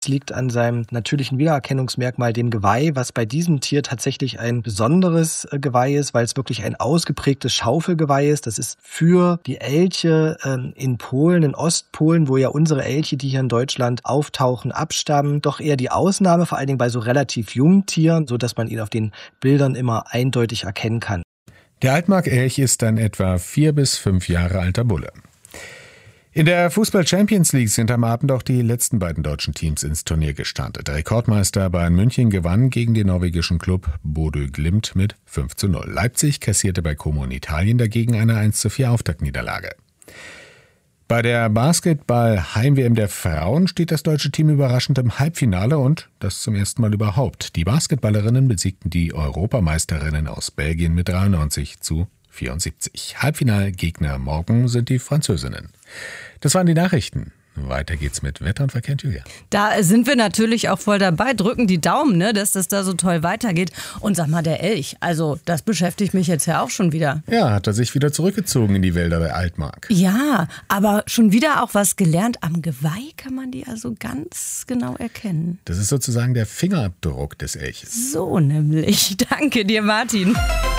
liegt an seinem natürlichen Wiedererkennungsmerkmal, dem Geweih, was bei diesem Tier tatsächlich ein besonderes Geweih ist, weil es wirklich ein ausgeprägtes Schaufelgeweih ist. Das ist für die Elche in Polen, in Ostpolen, wo ja unsere Elche, die hier in Deutschland auftauchen, abstammen, doch eher die Ausnahme, vor allen Dingen bei so relativ jungen Tieren, sodass man ihn auf den Bildern immer eindeutig erkennen kann. Der Altmark-Elch ist ein etwa 4 bis 5 Jahre alter Bulle. In der Fußball-Champions League sind am Abend auch die letzten beiden deutschen Teams ins Turnier gestartet. Rekordmeister Bayern München gewann gegen den norwegischen Klub Bodø Glimt mit 5:0. Leipzig kassierte bei Como in Italien dagegen eine 1:4 Auftaktniederlage. Bei der Basketball-Heim-WM der Frauen steht das deutsche Team überraschend im Halbfinale und das zum ersten Mal überhaupt. Die Basketballerinnen besiegten die Europameisterinnen aus Belgien mit 93:74. Halbfinalgegner morgen sind die Französinnen. Das waren die Nachrichten. Weiter geht's mit Wetter und Verkehr, Julia. Da sind wir natürlich auch voll dabei, drücken die Daumen, ne, dass das da so toll weitergeht. Und sag mal, der Elch, also das beschäftigt mich jetzt ja auch schon wieder. Ja, hat er sich wieder zurückgezogen in die Wälder der Altmark. Ja, aber schon wieder auch was gelernt. Am Geweih kann man die also ganz genau erkennen. Das ist sozusagen der Fingerabdruck des Elches. So nämlich. Danke dir, Martin.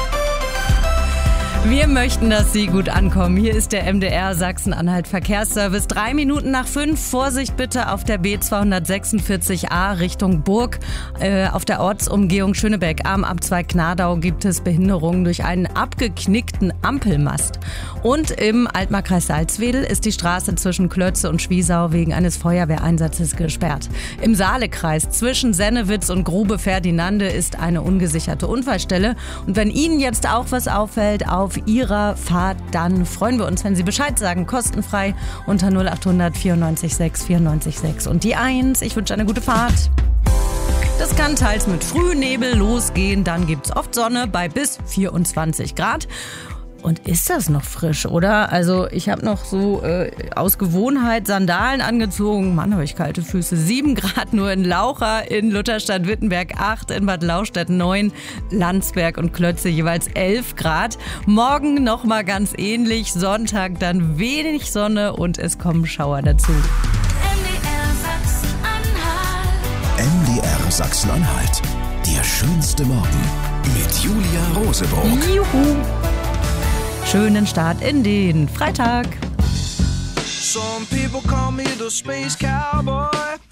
Wir möchten, dass Sie gut ankommen. Hier ist der MDR Sachsen-Anhalt Verkehrsservice. 5:03. Vorsicht bitte auf der B246a Richtung Burg. Auf der Ortsumgehung Schönebeck am Abzweig Knadau gibt es Behinderungen durch einen abgeknickten Ampelmast. Und im Altmarkkreis Salzwedel ist die Straße zwischen Klötze und Schwiesau wegen eines Feuerwehreinsatzes gesperrt. Im Saalekreis zwischen Sennewitz und Grube Ferdinande ist eine ungesicherte Unfallstelle. Und wenn Ihnen jetzt auch was auffällt auf Ihrer Fahrt, dann freuen wir uns, wenn Sie Bescheid sagen. Kostenfrei unter 0800 94 6 94 6. Und die 1, ich wünsche eine gute Fahrt. Das kann teils mit Frühnebel losgehen, dann gibt's oft Sonne bei bis 24 Grad. Und ist das noch frisch, oder? Also ich habe noch so aus Gewohnheit Sandalen angezogen. Mann, habe ich kalte Füße. 7 Grad nur in Laucha, in Lutherstadt-Wittenberg 8, in Bad Lauchstädt 9, Landsberg und Klötze jeweils 11 Grad. Morgen nochmal ganz ähnlich. Sonntag dann wenig Sonne und es kommen Schauer dazu. MDR Sachsen-Anhalt. Der schönste Morgen mit Julia Rosebroock. Juhu! Schönen Start in den Freitag. Some people call me the space cowboy.